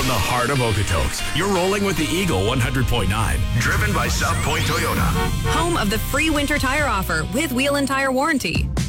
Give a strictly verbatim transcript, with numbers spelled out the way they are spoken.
the heart of Okotoks. You're rolling with the Eagle one hundred point nine. Driven by South Point Toyota. Home of the free winter tire offer with wheel and tire warranty.